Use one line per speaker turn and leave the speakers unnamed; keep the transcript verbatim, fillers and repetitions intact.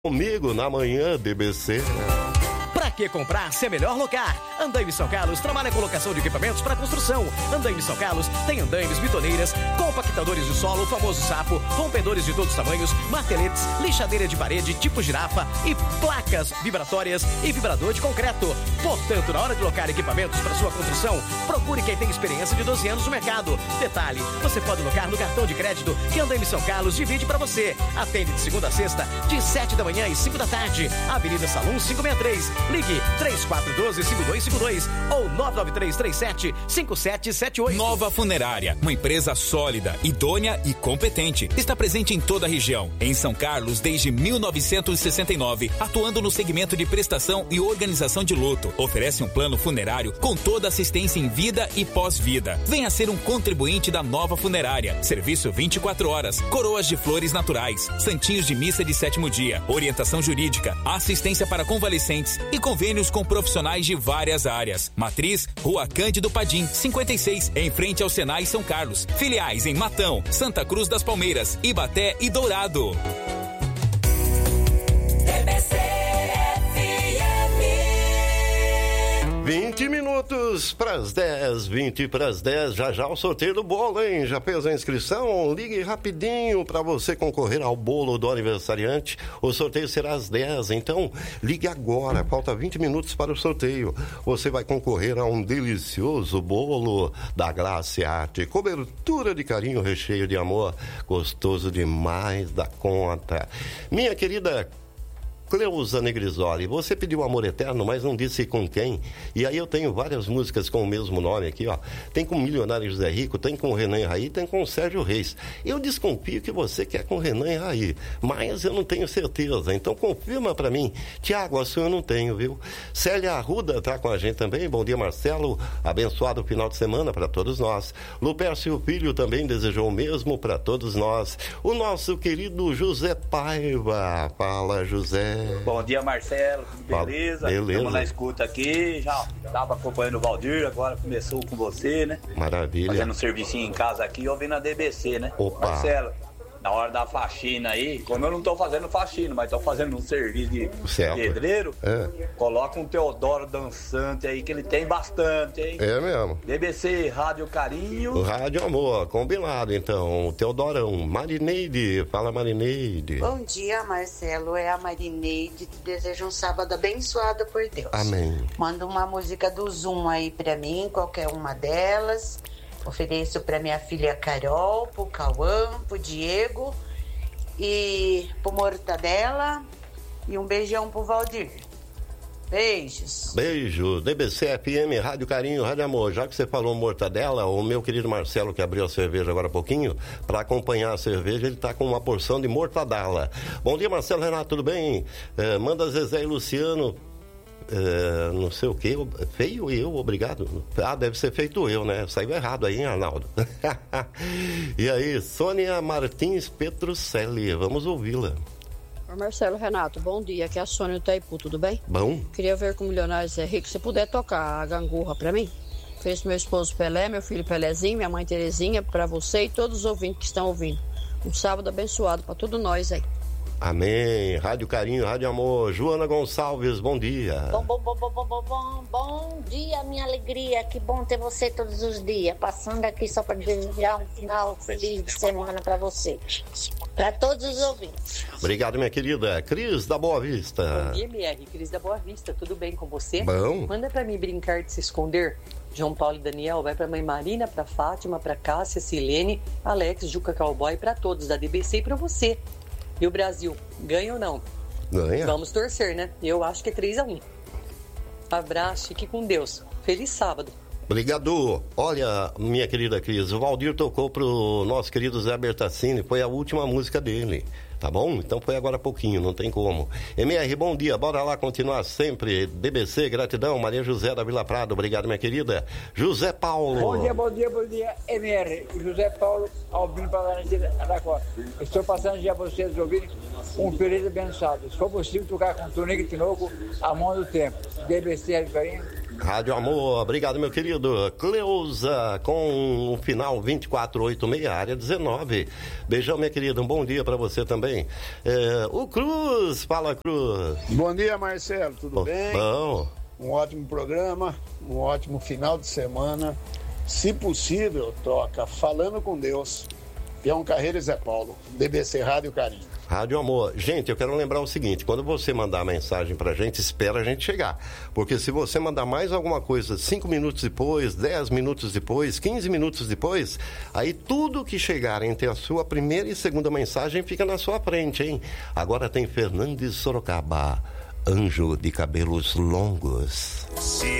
Comigo na manhã, D B C.
Pra que comprar se é melhor locar? Andaime São Carlos trabalha com locação de equipamentos para construção. Andaime São Carlos tem andaimes, bitoneiras, compactadores de solo, o famoso sapo, rompedores de todos os tamanhos, marteletes, lixadeira de parede tipo girafa e placas vibratórias e vibrador de concreto. Portanto, na hora de locar equipamentos para sua construção, procure quem tem experiência de doze anos no mercado. Detalhe, você pode locar no cartão de crédito que Andaime São Carlos divide para você. Atende de segunda a sexta, de sete da manhã e cinco da tarde. Avenida Salum quinhentos e sessenta e três. Ligue três quatro um dois, cinco dois cinco dois ou nove nove três três sete, cinco sete sete oito.
Nova Funerária, uma empresa sólida, idônea e competente. Está presente em toda a região. Em São Carlos, desde mil novecentos e sessenta e nove, atuando no segmento de prestação e organização de luto. Oferece um plano funerário com toda assistência em vida e pós-vida. Venha ser um contribuinte da Nova Funerária. Serviço vinte e quatro horas. Coroas de flores naturais. Santinhos de missa de sétimo dia. Orientação jurídica. Assistência para convalescentes e convênios com profissionais de várias áreas. Matriz, Rua Cândido Padim, cinquenta e seis, em frente ao Senai São Carlos. Filiais em Matão, Santa Cruz das Palmeiras, Ibaté e Dourado.
D B C F M.
vinte minutos para as dez, vinte para as dez, já já o sorteio do bolo, hein? Já fez a inscrição? Ligue rapidinho para você concorrer ao bolo do aniversariante. O sorteio será às dez, então ligue agora, falta vinte minutos para o sorteio. Você vai concorrer a um delicioso bolo da Graça e Arte, cobertura de carinho, recheio de amor, gostoso demais da conta. Minha querida Cleusa Negrisoli, você pediu Amor Eterno, mas não disse com quem. E aí eu tenho várias músicas com o mesmo nome aqui, ó. Tem com o Milionário José Rico, tem com o Renan Raí, tem com o Sérgio Reis. Eu desconfio que você quer com o Renan Raí, mas eu não tenho certeza. Então confirma pra mim. Tiago, assim eu não tenho, viu? Célia Arruda tá com a gente também. Bom dia, Marcelo. Abençoado final de semana para todos nós. Lupércio Filho também desejou o mesmo para todos nós. O nosso querido José Paiva. Fala, José.
Bom dia, Marcelo, tudo beleza?
Beleza.
Estamos na escuta aqui, já estava acompanhando o Valdir, agora começou com você, né?
Maravilha.
Fazendo um servicinho em casa aqui, ouvindo a D B C, né?
Opa.
Marcelo, na hora da faxina aí, como eu não tô fazendo faxina, mas tô fazendo um serviço de
certo.
pedreiro,
É.
coloca um Teodoro dançante aí, que ele tem bastante, hein?
É mesmo.
D B C, Rádio Carinho.
O Rádio Amor, combinado então. O Teodorão, Marineide, fala Marineide.
Bom dia, Marcelo, é a Marineide, te desejo um sábado abençoado por Deus.
Amém.
Manda uma música do Zoom aí pra mim, qualquer uma delas. Ofereço pra minha filha Carol, pro Cauã, pro Diego e pro Mortadela e um beijão pro Valdir. Beijos.
Beijo, D B C F M, Rádio Carinho, Rádio Amor. Já que você falou Mortadela, o meu querido Marcelo, que abriu a cerveja agora há pouquinho, para acompanhar a cerveja, ele tá com uma porção de mortadela. Bom dia, Marcelo Renato, tudo bem? É, manda Zezé e Luciano. É, não sei o que, feio eu, obrigado. Ah, deve ser feito eu, né? Saiu errado aí, hein, Arnaldo? E aí, Sônia Martins Petrucelli, vamos ouvi-la.
Oi, Marcelo Renato, bom dia, aqui é a Sônia do Itaipu, tudo bem?
Bom.
Queria ver com o Milionário Zé Rico, se puder tocar a gangorra pra mim. Fez meu esposo Pelé, meu filho Pelézinho, minha mãe Terezinha, pra você e todos os ouvintes que estão ouvindo. Um sábado abençoado pra todos nós aí.
Amém. Rádio Carinho, Rádio Amor. Joana Gonçalves, bom dia.
Bom, bom, bom, bom, bom, bom, bom, bom dia, minha alegria. Que bom ter você todos os dias. Passando aqui só para desejar um final feliz de semana para você. Para todos os ouvintes.
Obrigado, minha querida. Cris da Boa Vista.
Bom dia, M R. Cris da Boa Vista. Tudo bem com você?
Bom.
Manda para mim brincar de se esconder. João Paulo e Daniel, vai para mãe Marina, para Fátima, para Cássia, Silene, Alex, Juca Cowboy, para todos da D B C e para você. E o Brasil, ganha ou não?
Ganha.
Vamos torcer, né? Eu acho que é três a um. Abraço, fique com Deus. Feliz sábado.
Obrigado. Olha, minha querida Cris, o Valdir tocou pro nosso querido Zé Bertassini, foi a última música dele, tá bom? Então foi agora há pouquinho, não tem como. M R, bom dia, bora lá continuar sempre. D B C, gratidão, Maria José da Vila Prado, obrigado, minha querida. José Paulo.
Bom dia, bom dia, bom dia, M R. José Paulo, Albino Palanete da Costa. Estou passando já vocês ouvirem um período abençoado. Se for possível, tocar com Tonico Tinoco, A Mão do Tempo. D B C, Carinho,
Rádio Amor, obrigado, meu querido. Cleusa, com o final vinte e quatro oitenta e seis, área dezenove. Beijão, minha querida, um bom dia para você também. É, o Cruz, fala, Cruz.
Bom dia, Marcelo, tudo
bom,
bem?
Bom.
Um ótimo programa, um ótimo final de semana. Se possível, toca Falando com Deus. Peão Carreiro e Zé Paulo, D B C Rádio Carinho.
Rádio Amor. Gente, eu quero lembrar o seguinte, quando você mandar mensagem pra gente, espera a gente chegar. Porque se você mandar mais alguma coisa cinco minutos depois, dez minutos depois, quinze minutos depois, aí tudo que chegar entre a sua primeira e segunda mensagem fica na sua frente, hein? Agora tem Fernandes Sorocaba, Anjo de Cabelos Longos.
Se